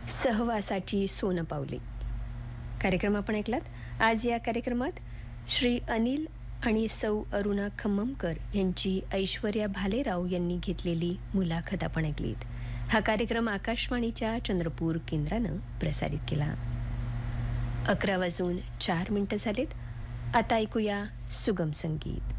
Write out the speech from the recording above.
सहवासाची सोनपावले कार्यक्रम आपण ऐकलात. आज या कार्यक्रमात श्री अनिल आणि सौ अरुणा खम्ममकर यांची ऐश्वर्या भालेराव यांनी घेतलेली मुलाखत आपण ऐकलीत. हा कार्यक्रम आकाशवाणीच्या चंद्रपूर केंद्रानं प्रसारित केला. 11:04 झालेत. आता ऐकूया सुगम संगीत.